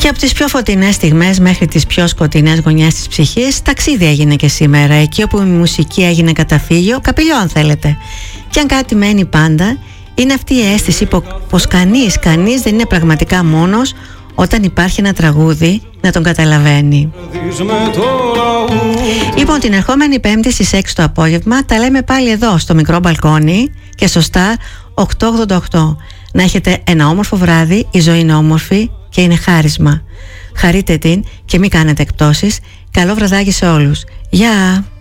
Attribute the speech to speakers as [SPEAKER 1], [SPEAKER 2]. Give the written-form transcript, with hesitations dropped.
[SPEAKER 1] Και από τις πιο φωτεινές στιγμές μέχρι τις πιο σκοτεινές γωνιές της ψυχής, ταξίδι έγινε και σήμερα, εκεί όπου η μουσική έγινε καταφύγιο, καπηλιό αν θέλετε. Και αν κάτι μένει πάντα, είναι αυτή η αίσθηση πως κανείς δεν είναι πραγματικά μόνος όταν υπάρχει ένα τραγούδι να τον καταλαβαίνει. Λοιπόν, την ερχόμενη Πέμπτη στις 6 το απόγευμα τα λέμε πάλι εδώ στο μικρό μπαλκόνι και στο Star 888. Να έχετε ένα όμορφο βράδυ, η ζωή είναι όμορφη και είναι χάρισμα. Χαρείτε την και μην κάνετε εκπτώσεις. Καλό βραδάκι σε όλους. Γεια!